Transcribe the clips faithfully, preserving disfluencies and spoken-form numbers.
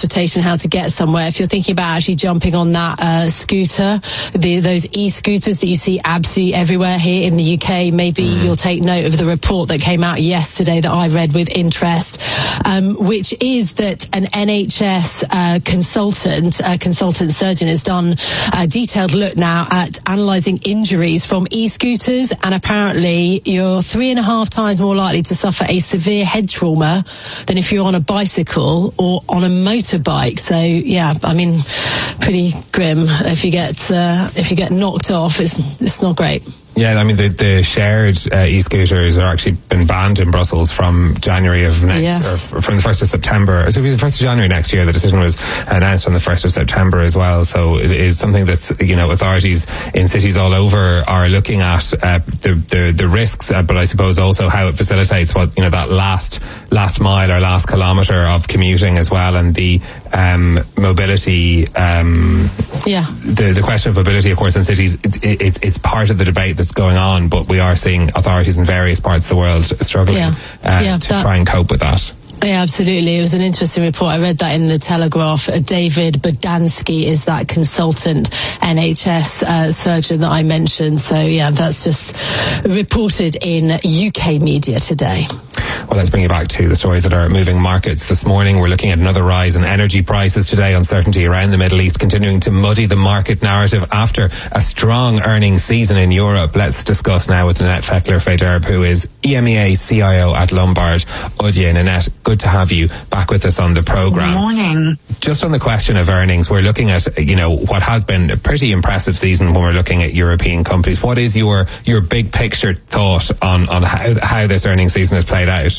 transportation, how to get somewhere. If you're thinking about actually jumping on that uh, scooter, the, those e-scooters that you see absolutely everywhere here in the U K, maybe mm. you'll take note of the report that came out yesterday that I read with interest, um, which is that an N H S uh, consultant, a consultant surgeon, has done a detailed look now at analysing injuries from e-scooters, and apparently you're three and a half times more likely to suffer a severe head trauma than if you're on a bicycle or on a motorbike. So yeah, I mean, pretty grim. If you get uh, if you get knocked off, it's it's not great. Yeah, I mean, the, the shared uh, e-scooters are actually been banned in Brussels from January of next, yes. or from the first of September. So the first of January next year, the decision was announced on the first of September as well. So it is something that's, you know, authorities in cities all over are looking at uh, the, the, the risks, uh, but I suppose also how it facilitates what, you know, that last, last mile or last kilometre of commuting as well, and the um, mobility, um, yeah. the, the question of mobility, of course, in cities, it, it, it's part of the debate that's going on, but we are seeing authorities in various parts of the world struggling yeah. Uh, yeah, to that, try and cope with that. Yeah, absolutely. It was an interesting report. I read that in the Telegraph. Uh, David Bodansky is that consultant N H S uh, surgeon that I mentioned. So yeah, that's just reported in U K media today. Well, let's bring you back to the stories that are moving markets this morning. We're looking at another rise in energy prices today. Uncertainty around the Middle East continuing to muddy the market narrative after a strong earnings season in Europe. Let's discuss now with Nanette Fekler-Federb, who is E M E A C I O at Lombard Odier. Nanette, good to have you back with us on the programme. Good morning. Just on the question of earnings, we're looking at, you know, what has been a pretty impressive season when we're looking at European companies. What is your, your big picture thought on, on how, how this earnings season has played out?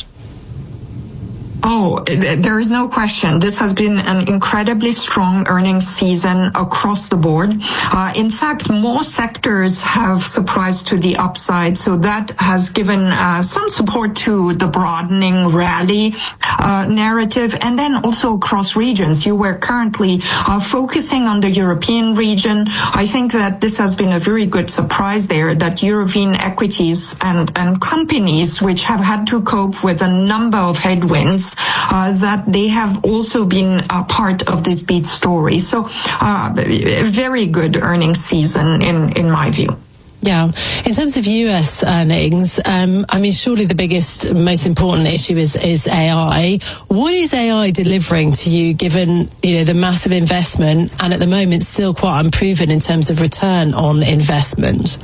Oh, there is no question. This has been an incredibly strong earnings season across the board. Uh, in fact, more sectors have surprised to the upside, so that has given uh, some support to the broadening rally uh, narrative, and then also across regions. You were currently uh, focusing on the European region. I think that this has been a very good surprise there, that European equities and, and companies which have had to cope with a number of headwinds, Uh, that they have also been a part of this beat story. So uh, a very good earnings season in, in my view. Yeah. In terms of U S earnings, um, I mean, surely the biggest, most important issue is, is A I. What is A I delivering to you, given, you know, the massive investment and at the moment still quite unproven in terms of return on investment?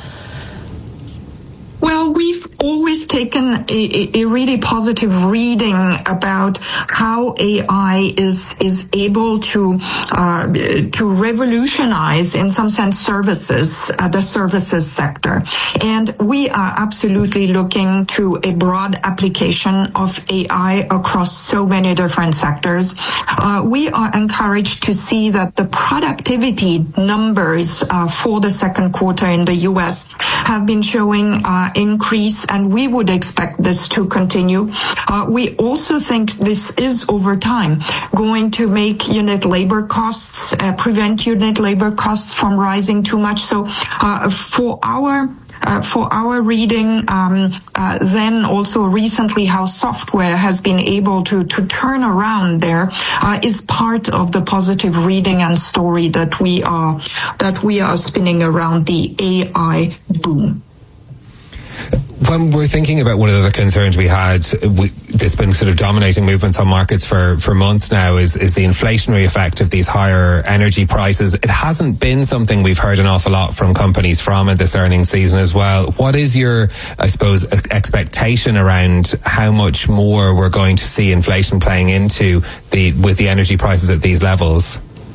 Well, we've always taken a, a really positive reading about how A I is is able to uh, to revolutionize, in some sense, services, uh, the services sector, and we are absolutely looking to a broad application of A I across so many different sectors. Uh, we are encouraged to see that the productivity numbers uh, for the second quarter in the U S have been showing uh, increase, and we would expect this to continue. Uh, we also think this is, over time, going to make unit labor costs, uh, prevent unit labor costs from rising too much. So uh, for our Uh, for our reading, um, uh, then also recently how software has been able to, to turn around there uh, is part of the positive reading and story that we are that we are spinning around the A I boom. When we're thinking about one of the concerns we had, we, that's been sort of dominating movements on markets for, for months now, is, is the inflationary effect of these higher energy prices. It hasn't been something we've heard an awful lot from companies from in this earnings season as well. What is your, I suppose, expectation around how much more we're going to see inflation playing into the, with the energy prices at these levels?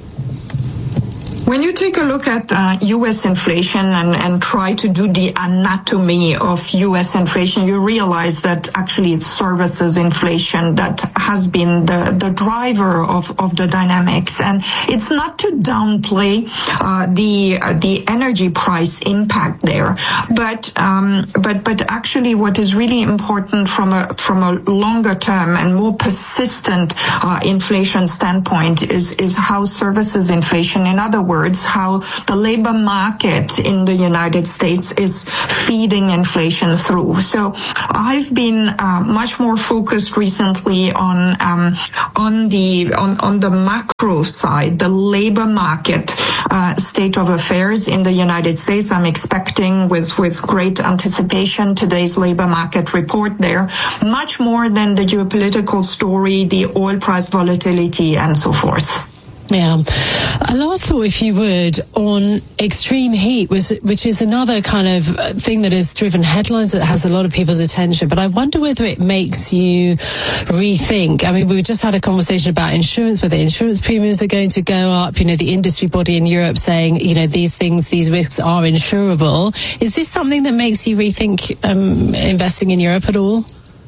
When you take a look at uh, U S inflation and, and try to do the anatomy of U S inflation, you realize that actually it's services inflation that has been the, the driver of, of the dynamics. And it's not to downplay uh, the uh, the energy price impact there, but um, but but actually what is really important from a from a longer term and more persistent uh, inflation standpoint is is how services inflation, in other words, words, how the labor market in the United States is feeding inflation through. So I've been uh, much more focused recently on um, on the on, on the macro side, the labor market uh, state of affairs in the United States. I'm expecting with with great anticipation today's labor market report there, much more than the geopolitical story, the oil price volatility, and so forth. Yeah. A last thought, if you would, on extreme heat, was, which is another kind of thing that has driven headlines that has a lot of people's attention. But I wonder whether it makes you rethink. I mean, we just had a conversation about insurance, whether insurance premiums are going to go up. You know, the industry body in Europe saying, you know, these things, these risks are insurable. Is this something that makes you rethink um, investing in Europe at all?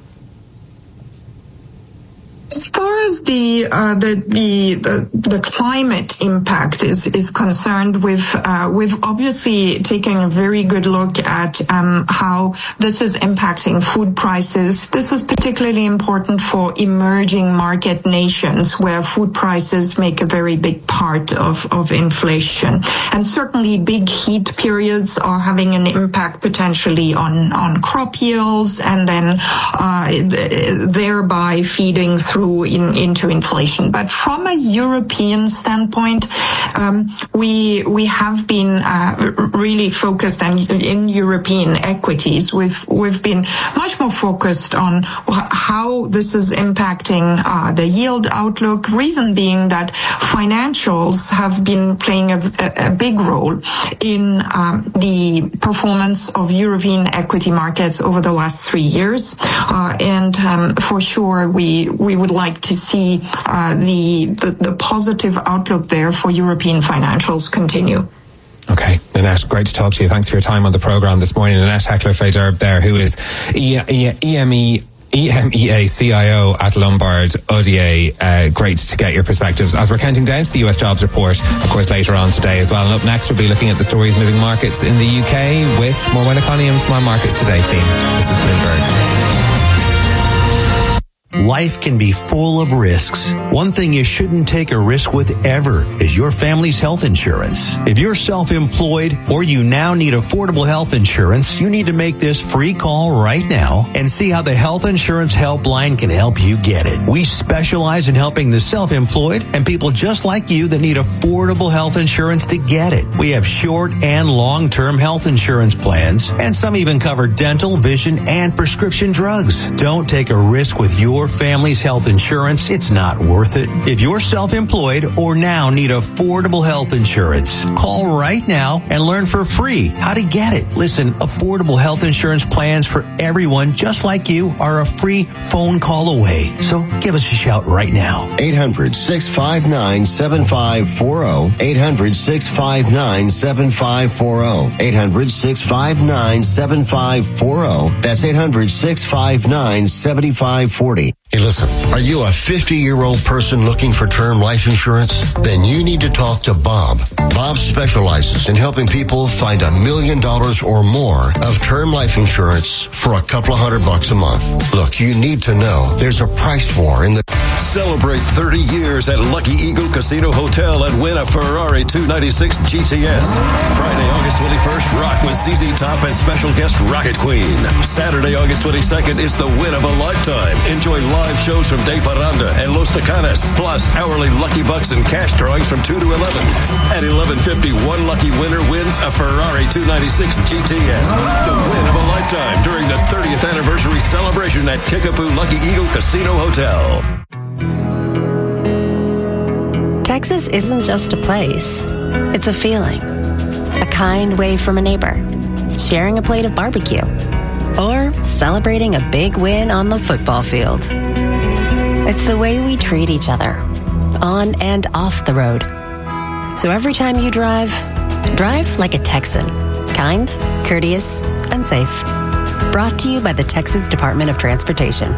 As far as the uh, the, the the the climate impact is is concerned, we've uh, we've obviously taken a very good look at um, how this is impacting food prices. This is particularly important for emerging market nations where food prices make a very big part of of inflation, and certainly big heat periods are having an impact potentially on on crop yields, and then uh, thereby feeding through Through in, into inflation. But from a European standpoint, um, we we have been uh, really focused on in European equities. We've we've been much more focused on how this is impacting uh, the yield outlook. Reason being that financials have been playing a, a big role in um, the performance of European equity markets over the last three years, uh, and um, for sure we we would like to see uh, the, the the positive outlook there for European financials continue. Okay, Nanette, great to talk to you. Thanks for your time on the programme this morning. Nanette Heckler-Faderb there, who is E M E E M E A C I O at Lombard Odier. Uh, great to get your perspectives as we're counting down to the U S jobs report, of course, later on today as well. And up next, we'll be looking at the stories moving markets in the U K with Morwenna Coniam from our Markets Today team. This is Bloomberg. Life can be full of risks. One thing you shouldn't take a risk with ever is your family's health insurance. If you're self-employed or you now need affordable health insurance, you need to make this free call right now and see how the Health Insurance Helpline can help you get it. We specialize in helping the self-employed and people just like you that need affordable health insurance to get it. We have short and long-term health insurance plans, and some even cover dental, vision, and prescription drugs. Don't take a risk with your family's health insurance. It's not worth it. If you're self-employed or now need affordable health insurance, call right now and learn for free how to get it. Listen, affordable health insurance plans for everyone just like you are a free phone call away. So give us a shout right now. eight hundred, six five nine, seven five four zero. eight hundred, six five nine, seven five four zero. eight hundred, six five nine, seven five four zero. That's eight hundred, six five nine, seven five four zero. Hey, listen, are you a fifty-year-old person looking for term life insurance? Then you need to talk to Bob. Bob specializes in helping people find a million dollars or more of term life insurance for a couple of hundred bucks a month. Look, you need to know there's a price war in the... Celebrate thirty years at Lucky Eagle Casino Hotel and win a Ferrari two ninety-six G T S. Friday, August twenty-first, rock with Z Z Top and special guest Rocket Queen. Saturday, August twenty-second is the win of a lifetime. Enjoy live shows from De Paranda and Los Tacanes, plus hourly Lucky Bucks and cash drawings from two to eleven. At eleven fifty, one lucky winner wins a Ferrari two ninety-six G T S. The win of a lifetime during the thirtieth anniversary celebration at Kickapoo Lucky Eagle Casino Hotel. Texas isn't just a place. It's a feeling. A kind wave from a neighbor. Sharing a plate of barbecue. Or celebrating a big win on the football field. It's the way we treat each other. On and off the road. So every time you drive, drive like a Texan. Kind, courteous, and safe. Brought to you by the Texas Department of Transportation.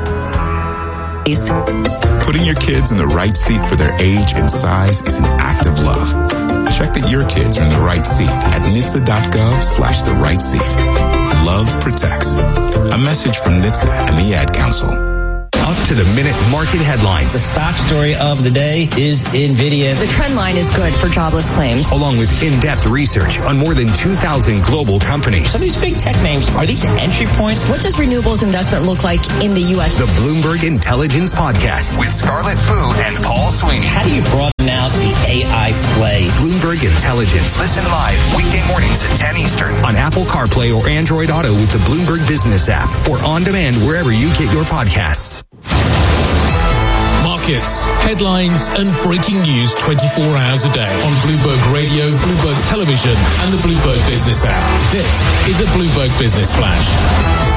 Putting your kids in the right seat for their age and size is an act of love. Check that your kids are in the right seat at N H T S A dot gov slash the right seat. Love protects. A message from N H T S A and the Ad Council. up-to-the-minute market headlines. The stock story of the day is NVIDIA. The trend line is good for jobless claims. Along with in-depth research on more than two thousand global companies. Some of these big tech names, are these entry points? What does renewables investment look like in the U S? The Bloomberg Intelligence Podcast with Scarlett Fu and Paul Sweeney. How do you broaden out the A I play? Bloomberg Intelligence. Listen live weekday mornings at ten Eastern on Apple CarPlay or Android Auto with the Bloomberg Business app or on demand wherever you get your podcasts. Markets, headlines, and breaking news twenty-four hours a day on Bloomberg Radio, Bloomberg Television, and the Bloomberg Business app. This is a Bloomberg Business Flash.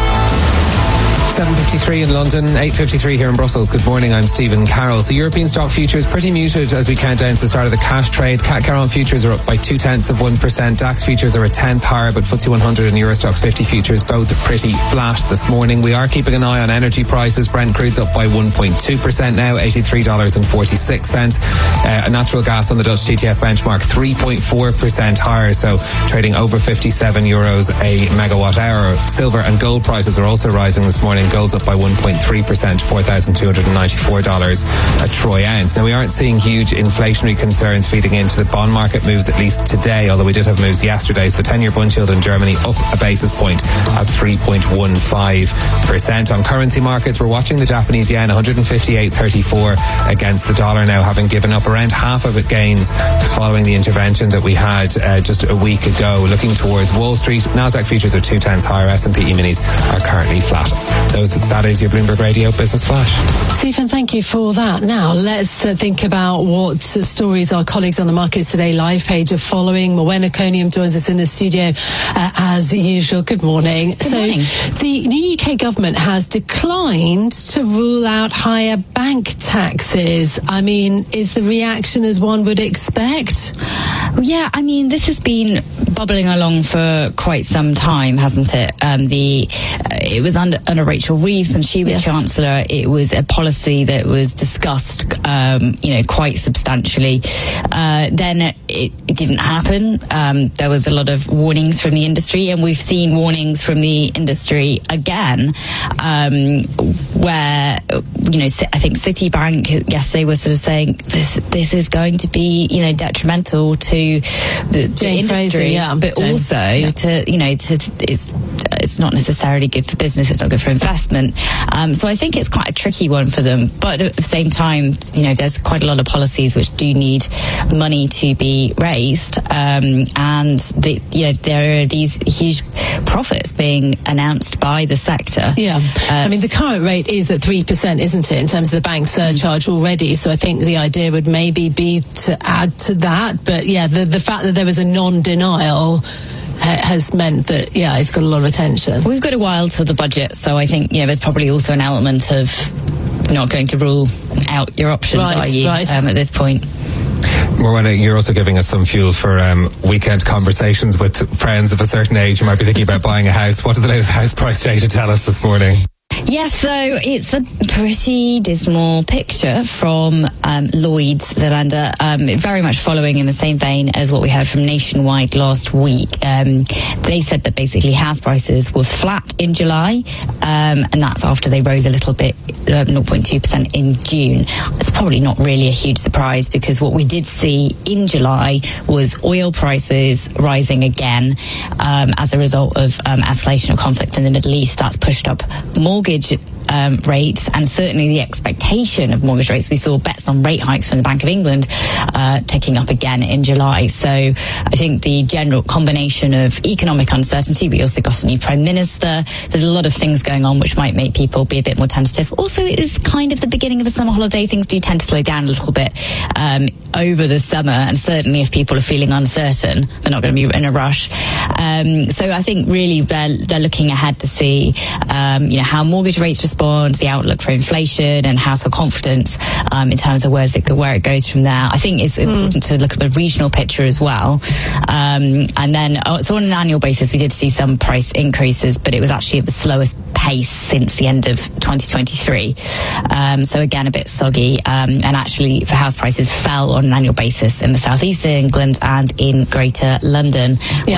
seven fifty-three in London, eight fifty-three here in Brussels. Good morning, I'm Stephen Carroll. So European stock futures pretty muted as we count down to the start of the cash trade. C A C Caron futures are up by two tenths of one percent. DAX futures are a tenth higher, but F T S E one hundred and Eurostoxx fifty futures both pretty flat this morning. We are keeping an eye on energy prices. Brent crude's up by one point two percent now, eighty-three dollars and forty-six cents. Uh, natural gas on the Dutch T T F benchmark three point four percent higher, so trading over fifty-seven euros a megawatt hour. Silver and gold prices are also rising this morning. Gold's up by one point three percent, four thousand two hundred ninety-four dollars a troy ounce. Now, we aren't seeing huge inflationary concerns feeding into the bond market moves, at least today, although we did have moves yesterday. So the ten-year bund yield in Germany up a basis point at three point one five percent. On currency markets, we're watching the Japanese yen one fifty-eight thirty-four against the dollar now, having given up around half of its gains following the intervention that we had uh, just a week ago. Looking towards Wall Street, Nasdaq futures are two tenths higher. S and P E-minis are currently flat. Those That is your Bloomberg Radio Business Flash. Stephen, thank you for that. Now, let's uh, think about what uh, stories our colleagues on the Markets Today live page are following. Morwenna Coniam joins us in the studio uh, as usual. Good morning. Good so, morning. The new U K government has declined to rule out higher bank taxes. I mean, is the reaction as one would expect? Yeah, I mean, this has been bubbling along for quite some time, hasn't it? Um, the uh, it was under, under Rachel Reeves, and she was yes. Chancellor. It was a policy that was discussed, um, you know, quite substantially. Uh, then it, it didn't happen. Um, there was a lot of warnings from the industry, and we've seen warnings from the industry again, um, where, you know, I think Citibank yesterday was sort of saying this this is going to be, you know, detrimental to the, the industry, Fraser, yeah. but Jane. also yeah. to, you know, to it's it's not necessarily good for business. It's not good for investment. Um, so I think it's quite a tricky one for them. But at the same time, you know, there's quite a lot of policies which do need money to be raised, um, and the, you know, there are these huge profits being announced by the sector. Yeah, uh, I mean, the current rate is at three percent, isn't it, in terms of the bank surcharge mm-hmm. already? So I think the idea would maybe be to add to that. But yeah, the the fact that there was a non-denial has meant that, yeah, it's got a lot of attention. We've got a while till the budget, so I think, you know, there's probably also an element of not going to rule out your options, right, are you, right. um, at this point? Morwenna, you're also giving us some fuel for um, weekend conversations with friends of a certain age who might be thinking about buying a house. What did the latest house price data tell us this morning? Yes, so it's a pretty dismal picture from um, Lloyds, the lender, um, very much following in the same vein as what we heard from Nationwide last week. Um, they said that basically house prices were flat in July, um, and that's after they rose a little bit, uh, zero point two percent in June. It's probably not really a huge surprise, because what we did see in July was oil prices rising again um, as a result of um, escalation of conflict in the Middle East. That's pushed up mortgage Um, rates, and certainly the expectation of mortgage rates. We saw bets on rate hikes from the Bank of England uh, ticking up again in July. So I think the general combination of economic uncertainty, we also got a new Prime Minister. There's a lot of things going on which might make people be a bit more tentative. Also, it is kind of the beginning of a summer holiday. Things do tend to slow down a little bit um, over the summer, and certainly if people are feeling uncertain, they're not going to be in a rush. Um, so I think really they're, they're looking ahead to see um, you know, how mortgage rates respond, the outlook for inflation and household confidence um, in terms of where it, where it goes from there. I think it's important mm. to look at the regional picture as well. Um, and then, oh, so on an annual basis, we did see some price increases, but it was actually at the slowest pace since the end of twenty twenty-three. Um, so again, a bit soggy. Um, and actually, for house prices fell on an annual basis in the southeast of England and in Greater London, yeah. where they fell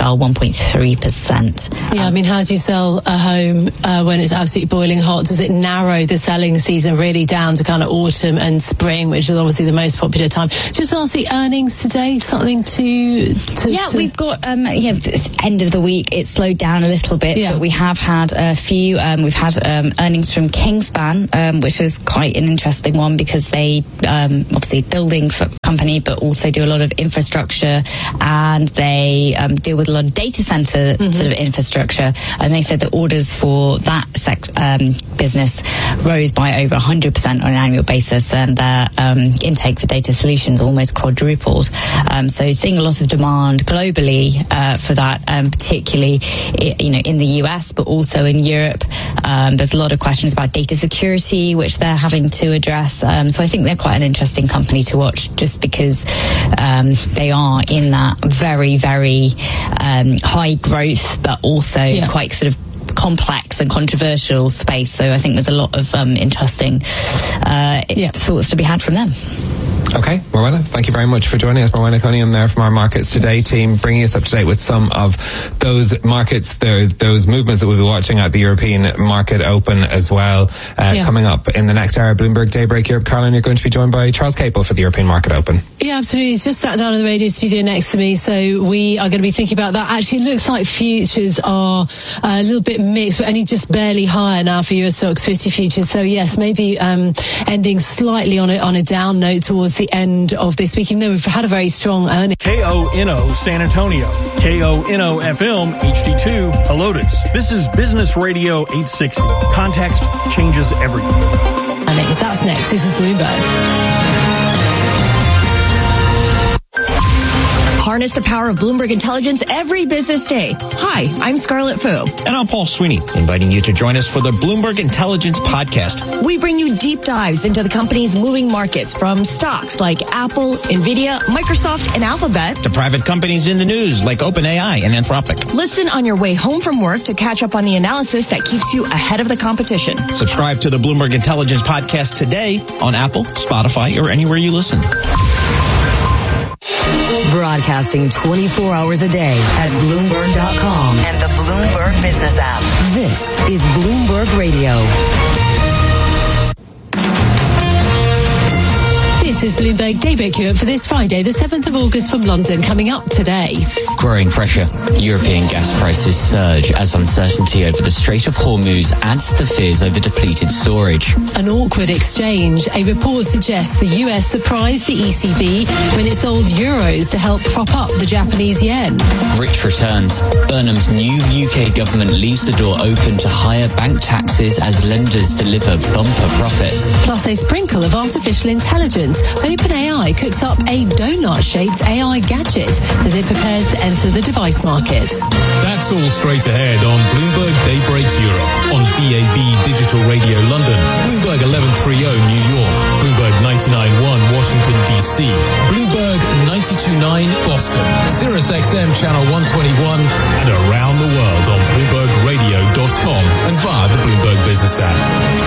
fell one point three percent. Yeah, I mean, how do you sell a home uh, when it's absolutely boiling hot? Does it narrow the selling season really down to kind of autumn and spring, which is obviously the most popular time? Just lastly, earnings today, something to... to yeah, to... we've got, um, yeah, end of the week, it slowed down a little bit, yeah. but we have had a few, um, we've had um, earnings from Kingspan, um, which is quite an interesting one because they, um, obviously, building for company, but also do a lot of infrastructure, and they um, deal with a lot of data center mm-hmm. sort of infrastructure. And they said that orders for that sect, um, business rose by over one hundred percent on an annual basis, and their um, intake for data solutions almost quadrupled. Um, so seeing a lot of demand globally uh, for that, um, particularly you know in the U S, but also in Europe. Um, there's a lot of questions about data security, which they're having to address. Um, so I think they're quite an interesting company to watch, just because um, they are in that very, very um, high growth, but also yeah. quite sort of complex and controversial space. So I think there's a lot of um, interesting uh, yeah. thoughts to be had from them. Okay, Morwenna, thank you very much for joining us. Morwenna Cunningham there from our Markets Today team, bringing us up to date with some of those markets, the, those movements that we'll be watching at the European market open as well. Uh, yeah. Coming up in the next hour, Bloomberg Daybreak Europe. Caroline, you're going to be joined by Charles Capel for the European market open. Yeah, absolutely. He's just sat down in the radio studio next to me, so we are going to be thinking about that. Actually, it looks like futures are a little bit mixed, but only just barely higher now for Euro Stoxx fifty futures. So yes, maybe um, ending slightly on a, on a down note towards the end of this week, even though we've had a very strong earning. K O N O San Antonio, K O N O F M H D two Helotes. This is Business Radio eight sixty. Context changes everything. Alex, that's next. This is Bloomberg. Harness the power of Bloomberg Intelligence every business day. Hi, I'm Scarlett Fu. And I'm Paul Sweeney, inviting you to join us for the Bloomberg Intelligence Podcast. We bring you deep dives into the company's moving markets, from stocks like Apple, Nvidia, Microsoft, and Alphabet, to private companies in the news like OpenAI and Anthropic. Listen on your way home from work to catch up on the analysis that keeps you ahead of the competition. Subscribe to the Bloomberg Intelligence Podcast today on Apple, Spotify, or anywhere you listen. Broadcasting twenty-four hours a day at Bloomberg dot com and the Bloomberg Business app. This is Bloomberg Radio. This is Bloomberg Daybreak Europe for this Friday, the seventh of August from London. Coming up today. Growing pressure. European gas prices surge as uncertainty over the Strait of Hormuz adds to fears over depleted storage. An awkward exchange. A report suggests the U S surprised the E C B when it sold euros to help prop up the Japanese yen. Rich returns. Burnham's new U K government leaves the door open to higher bank taxes as lenders deliver bumper profits. Plus a sprinkle of artificial intelligence. OpenAI cooks up a donut-shaped A I gadget as it prepares to enter the device market. That's all straight ahead on Bloomberg Daybreak Europe, on B A B Digital Radio London, Bloomberg eleven thirty New York, Bloomberg ninety-nine point one Washington, D C, Bloomberg ninety-two point nine Boston, Sirius X M Channel one twenty-one, and around the world on Bloomberg Radio dot com and via the Bloomberg Business app.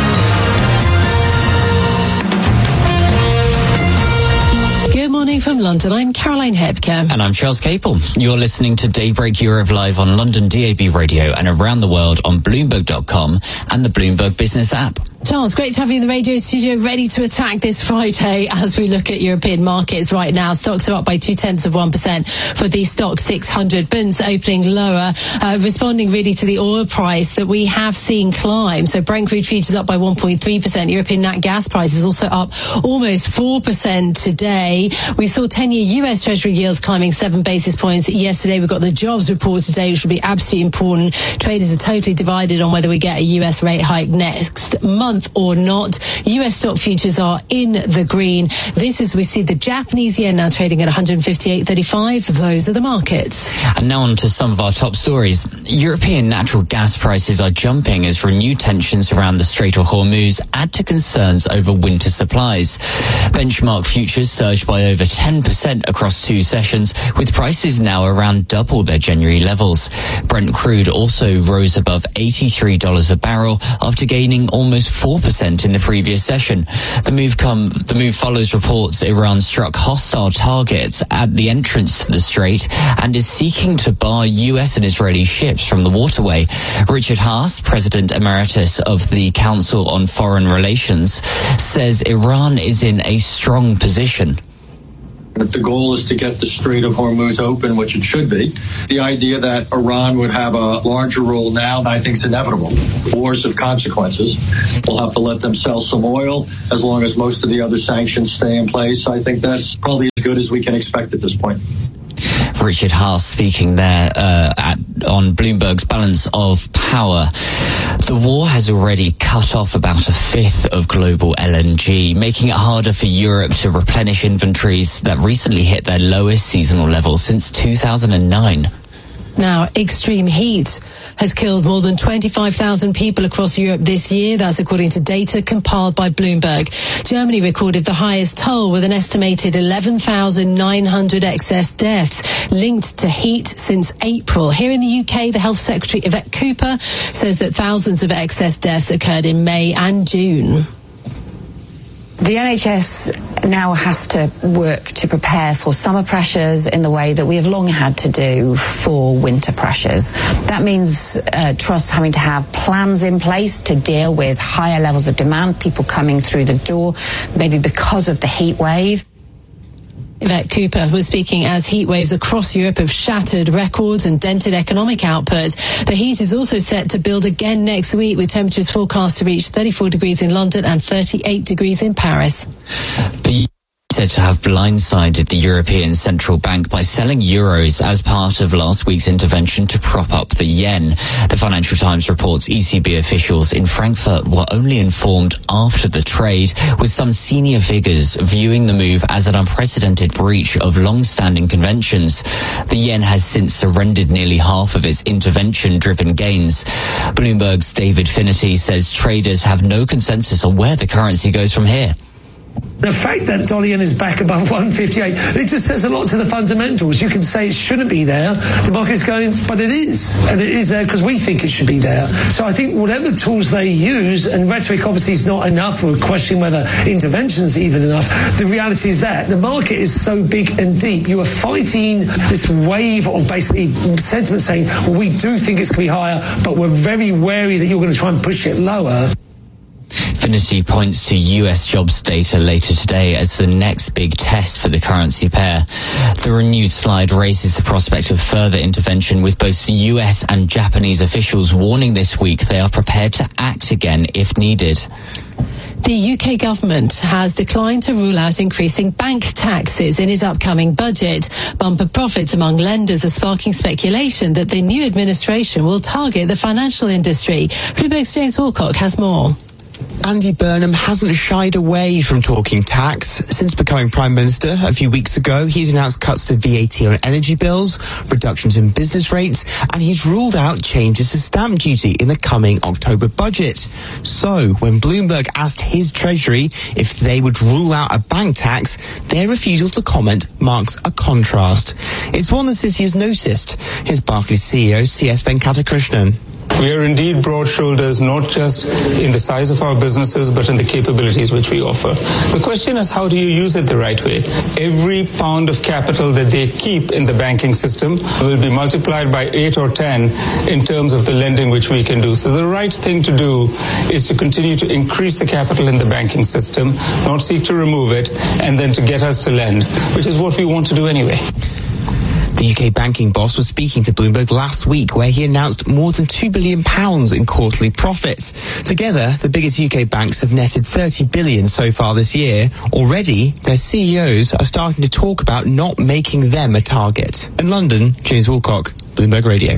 Good morning from London. I'm Caroline Hebker. And I'm Charles Capel. You're listening to Daybreak Europe live on London D A B Radio and around the world on Bloomberg dot com and the Bloomberg Business app. Charles, great to have you in the radio studio, ready to attack this Friday as we look at European markets right now. Stocks are up by two tenths of one percent for the Stoxx six hundred. Bunds opening lower, uh, responding really to the oil price that we have seen climb. So Brent crude futures up by one point three percent. European nat gas prices also up almost four percent today. We saw ten-year U S Treasury yields climbing seven basis points yesterday. We've got the jobs report today, which will be absolutely important. Traders are totally divided on whether we get a U S rate hike next month or not. U S stock futures are in the green. This is, we see the Japanese yen now trading at one fifty-eight thirty-five. Those are the markets. And now on to some of our top stories. European natural gas prices are jumping as renewed tensions around the Strait of Hormuz add to concerns over winter supplies. Benchmark futures surged by over ten percent across two sessions, with prices now around double their January levels. Brent crude also rose above eighty-three dollars a barrel after gaining almost four percent in the previous session. The move come the move follows reports Iran struck hostile targets at the entrance to the strait and is seeking to bar U S and Israeli ships from the waterway. Richard Haas, President Emeritus of the Council on Foreign Relations, says Iran is in a strong position. If the goal is to get the Strait of Hormuz open, which it should be, the idea that Iran would have a larger role now, I think is inevitable. Wars have consequences. We'll have to let them sell some oil as long as most of the other sanctions stay in place. I think that's probably as good as we can expect at this point. Richard Haas speaking there uh, at, on Bloomberg's Balance of Power. The war has already cut off about a fifth of global L N G, making it harder for Europe to replenish inventories that recently hit their lowest seasonal level since two thousand nine. Now, extreme heat has killed more than twenty-five thousand people across Europe this year. That's according to data compiled by Bloomberg. Germany recorded the highest toll with an estimated eleven thousand nine hundred excess deaths linked to heat since April. Here in the U K, the Health Secretary Yvette Cooper says that thousands of excess deaths occurred in May and June. The N H S now has to work to prepare for summer pressures in the way that we have long had to do for winter pressures. That means uh, trusts having to have plans in place to deal with higher levels of demand, people coming through the door, maybe because of the heat wave. Yvette Cooper was speaking as heat waves across Europe have shattered records and dented economic output. The heat is also set to build again next week, with temperatures forecast to reach thirty-four degrees in London and thirty-eight degrees in Paris. The said to have blindsided the European Central Bank by selling euros as part of last week's intervention to prop up the yen. The Financial Times reports E C B officials in Frankfurt were only informed after the trade, with some senior figures viewing the move as an unprecedented breach of long-standing conventions. The yen has since surrendered nearly half of its intervention-driven gains. Bloomberg's David Finnerty says traders have no consensus on where the currency goes from here. The fact that dollar yen is back above one fifty-eight, it just says a lot to the fundamentals. You can say it shouldn't be there. The market's going, but it is. And it is there because we think it should be there. So I think whatever tools they use, and rhetoric obviously is not enough, we're questioning whether intervention's even enough. The reality is that the market is so big and deep. You are fighting this wave of basically sentiment saying, well, we do think it's going to be higher, but we're very wary that you're going to try and push it lower. Finnerty points to U S jobs data later today as the next big test for the currency pair. The renewed slide raises the prospect of further intervention, with both the U S and Japanese officials warning this week they are prepared to act again if needed. The U K government has declined to rule out increasing bank taxes in its upcoming budget. Bumper profits among lenders are sparking speculation that the new administration will target the financial industry. Bloomberg's James Wilcock has more. Andy Burnham hasn't shied away from talking tax. Since becoming Prime Minister a few weeks ago, he's announced cuts to V A T on energy bills, reductions in business rates, and he's ruled out changes to stamp duty in the coming October budget. So, when Bloomberg asked his Treasury if they would rule out a bank tax, their refusal to comment marks a contrast. It's one the city has noticed. Here's Barclays C E O C S Venkatakrishnan. We are indeed broad shoulders, not just in the size of our businesses, but in the capabilities which we offer. The question is, how do you use it the right way? Every pound of capital that they keep in the banking system will be multiplied by eight or ten in terms of the lending which we can do. So the right thing to do is to continue to increase the capital in the banking system, not seek to remove it, and then to get us to lend, which is what we want to do anyway. The U K banking boss was speaking to Bloomberg last week, where he announced more than two billion pounds in quarterly profits. Together, the biggest U K banks have netted thirty billion pounds so far this year. Already, their C E Os are starting to talk about not making them a target. In London, James Wilcock, Bloomberg Radio.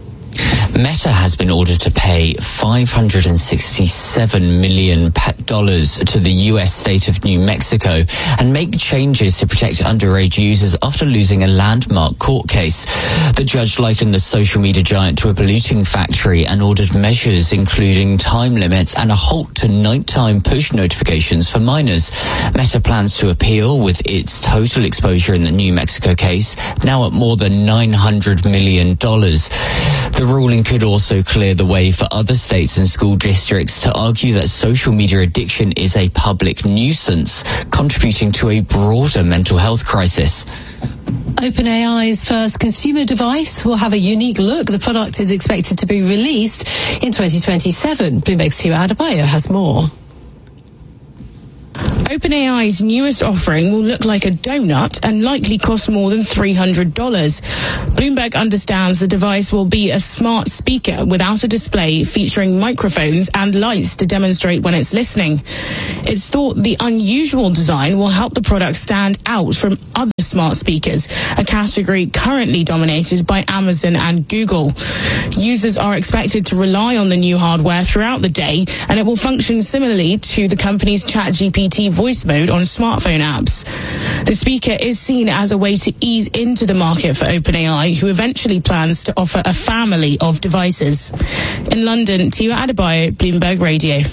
Meta has been ordered to pay five hundred sixty-seven million dollars to the U S state of New Mexico and make changes to protect underage users after losing a landmark court case. The judge likened the social media giant to a polluting factory and ordered measures including time limits and a halt to nighttime push notifications for minors. Meta plans to appeal, with its total exposure in the New Mexico case now at more than nine hundred million dollars. The The ruling could also clear the way for other states and school districts to argue that social media addiction is a public nuisance, contributing to a broader mental health crisis. OpenAI's first consumer device will have a unique look. The product is expected to be released in twenty twenty-seven. Bloomberg's Tiwa Adebayo has more. OpenAI's newest offering will look like a donut and likely cost more than three hundred dollars. Bloomberg understands the device will be a smart speaker without a display, featuring microphones and lights to demonstrate when it's listening. It's thought the unusual design will help the product stand out from other smart speakers, a category currently dominated by Amazon and Google. Users are expected to rely on the new hardware throughout the day, and it will function similarly to the company's ChatGPT voice mode on smartphone apps. The speaker is seen as a way to ease into the market for OpenAI, who eventually plans to offer a family of devices. In London, Tiwa Adebayo, Bloomberg Radio.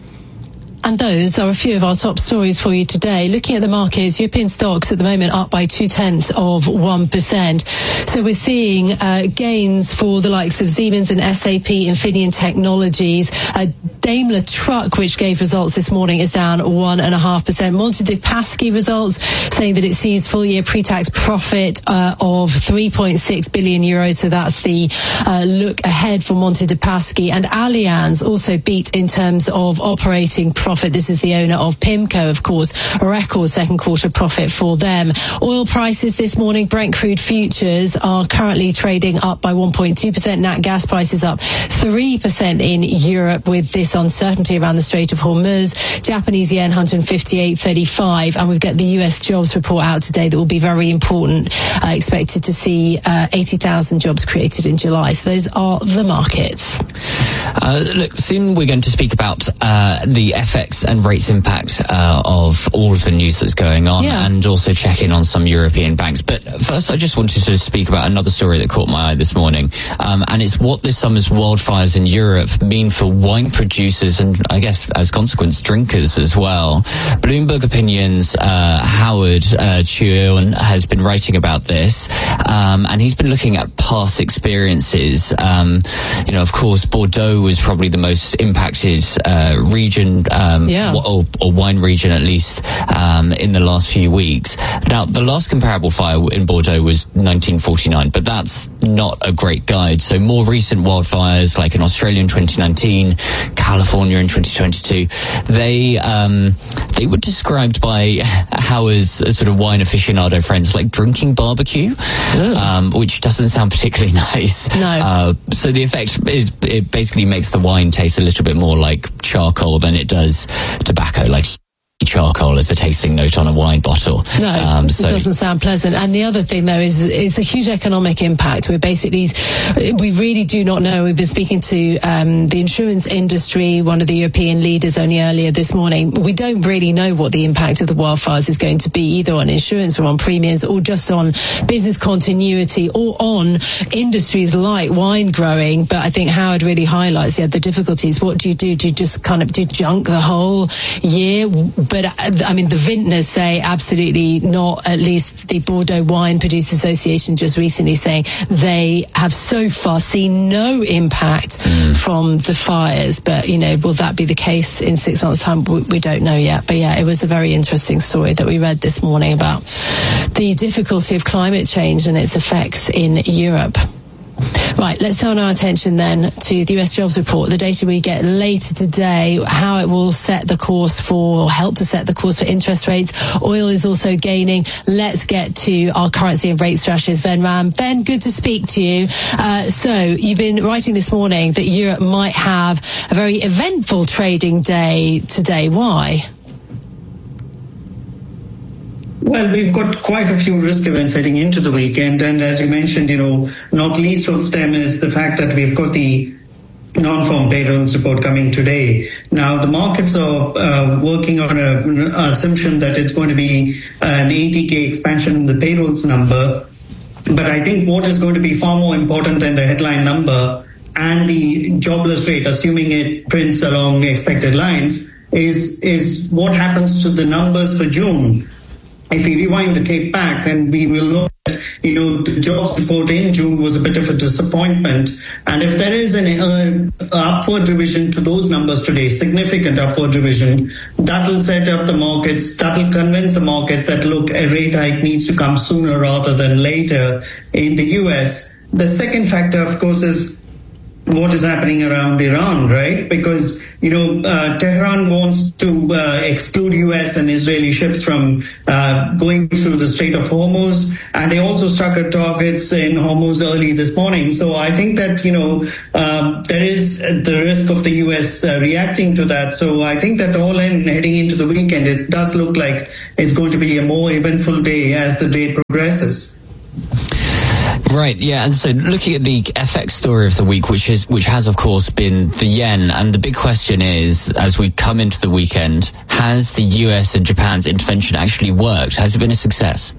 And those are a few of our top stories for you today. Looking at the markets, European stocks at the moment up by two-tenths of one percent. So we're seeing uh, gains for the likes of Siemens and S A P, Infineon Technologies. Uh, Daimler Truck, which gave results this morning, is down one point five percent. Monte dei Paschi results saying that it sees full-year pre-tax profit uh, of three point six billion euros. So that's the uh, look ahead for Monte dei Paschi. And Allianz also beat in terms of operating profit. This is the owner of PIMCO, of course, a record second quarter profit for them. Oil prices this morning, Brent crude futures are currently trading up by one point two percent. Nat gas prices up three percent in Europe with this uncertainty around the Strait of Hormuz. Japanese yen one hundred fifty-eight thirty-five, and we've got the U S jobs report out today that will be very important. Uh, expected to see uh, eighty thousand jobs created in July. So those are the markets. Uh, look, soon we're going to speak about uh, the F X and rates impact uh, of all of the news that's going on, yeah. and also check in on some European banks. But first, I just wanted to speak about another story that caught my eye this morning, um, and it's what this summer's wildfires in Europe mean for wine producers and, I guess, as a consequence, drinkers as well. Bloomberg Opinion's uh, Howard uh, Chuon has been writing about this, um, and he's been looking at past experiences. Um, you know, of course, Bordeaux was probably the most impacted uh, region, um, yeah. or, or wine region at least, um, in the last few weeks. Now, the last comparable fire in Bordeaux was nineteen forty-nine, but that's not a great guide. So more recent wildfires, like in Australia in twenty nineteen, California in twenty twenty-two, they um, they were described by Howard's sort of wine aficionado friends like drinking barbecue, um, which doesn't sound particularly nice. No. Uh, so the effect is it basically makes the wine taste a little bit more like charcoal than it does tobacco, like charcoal as a tasting note on a wine bottle. No, um, so. It doesn't sound pleasant. And the other thing, though, is it's a huge economic impact. We're basically, we really do not know. We've been speaking to um, the insurance industry, one of the European leaders only earlier this morning. We don't really know what the impact of the wildfires is going to be, either on insurance or on premiums or just on business continuity or on industries like wine growing. But I think Howard really highlights, yeah, the difficulties. What do you do? Do you just kind of do junk the whole year? But, I mean, the vintners say absolutely not. At least the Bordeaux Wine Producers Association just recently saying they have so far seen no impact mm. from the fires. But, you know, will that be the case in six months' time? We, we don't know yet. But, yeah, it was a very interesting story that we read this morning about the difficulty of climate change and its effects in Europe. Right, let's turn our attention then to the U S jobs report, the data we get later today, how it will set the course for, help to set the course for interest rates. Oil is also gaining. Let's get to our currency and rate strategist, Ben Ram. Ben, good to speak to you. Uh, so you've been writing this morning that Europe might have a very eventful trading day today. Why? Well, we've got quite a few risk events heading into the weekend. And as you mentioned, you know, not least of them is the fact that we've got the non-farm payrolls report coming today. Now, the markets are uh, working on an assumption that it's going to be an eighty K expansion in the payrolls number. But I think what is going to be far more important than the headline number and the jobless rate, assuming it prints along expected lines, is, is what happens to the numbers for June. If we rewind the tape back, and we will know you know, the jobs report in June was a bit of a disappointment. And if there is an uh, upward revision to those numbers today, significant upward revision, that will set up the markets, that will convince the markets that, look, a rate hike needs to come sooner rather than later in the U S. The second factor, of course, is what is happening around Iran, right? Because, you know, uh, Tehran wants to uh, exclude U S and Israeli ships from uh, going through the Strait of Hormuz. And they also struck at targets in Hormuz early this morning. So I think that, you know, uh, there is the risk of the U S uh, reacting to that. So I think that all in heading into the weekend, it does look like it's going to be a more eventful day as the day progresses. Right, yeah, and so looking at the F X story of the week, which is which has of course been the yen, and the big question is, as we come into the weekend, has the U S and Japan's intervention actually worked? Has it been a success?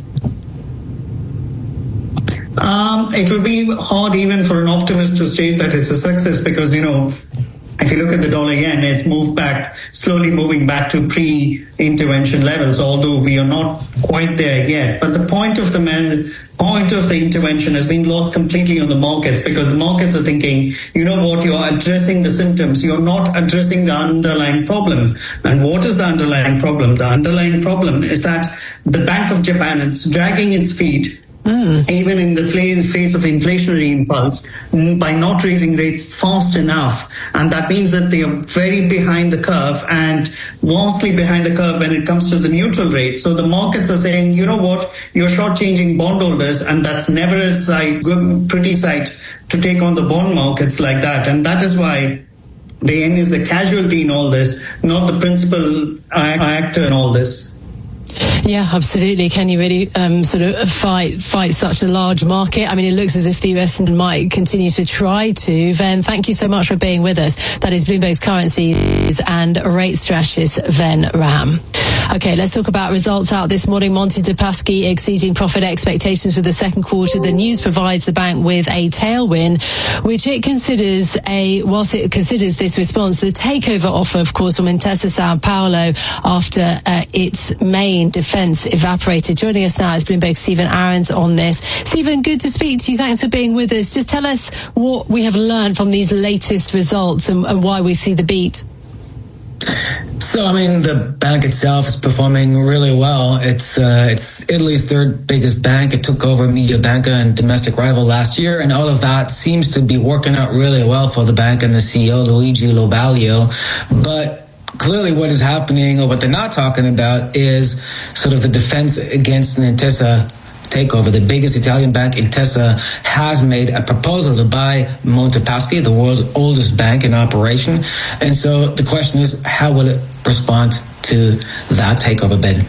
Um, it would be hard even for an optimist to state that it's a success because, you know, if you look at the dollar yen, it's moved back, slowly moving back to pre-intervention levels, although we are not quite there yet. But the point of the point of the intervention has been lost completely on the markets because the markets are thinking, you know what, you're addressing the symptoms, you're not addressing the underlying problem. And what is the underlying problem? The underlying problem is that the Bank of Japan is dragging its feet Mm. even in the face of inflationary impulse, by not raising rates fast enough. And that means that they are very behind the curve and vastly behind the curve when it comes to the neutral rate. So the markets are saying, you know what, you're shortchanging bondholders, and that's never a sight, good, pretty sight to take on the bond markets like that. And that is why the yen is the casualty in all this, not the principal actor in all this. Yeah, absolutely. Can you really um, sort of fight fight such a large market? I mean, it looks as if the U S might continue to try to. Ven, thank you so much for being with us. That is Bloomberg's currencies and rate strategist, Ven Ram. Okay, let's talk about results out this morning. Monte dei Paschi exceeding profit expectations for the second quarter. The news provides the bank with a tailwind, which it considers a, whilst it considers this response, the takeover offer, of course, from Intesa Sanpaolo after uh, its main defence evaporated. Joining us now is Bloomberg's Stephen Aarons on this. Stephen, good to speak to you. Thanks for being with us. Just tell us what we have learned from these latest results and, and why we see the beat. So, I mean, the bank itself is performing really well. It's uh, it's Italy's third biggest bank. It took over Mediobanca and domestic rival last year, and all of that seems to be working out really well for the bank and the C E O, Luigi Lobalio. But clearly what is happening, or what they're not talking about, is sort of the defense against an Intesa takeover. The biggest Italian bank, Intesa, has made a proposal to buy Monte dei Paschi, the world's oldest bank in operation. And so the question is, how will it respond to that takeover bid?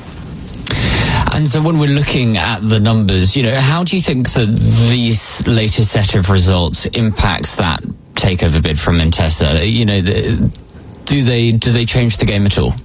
And so when we're looking at the numbers, you know, how do you think that this latest set of results impacts that takeover bid from Intesa? You know, do they do they change the game at all?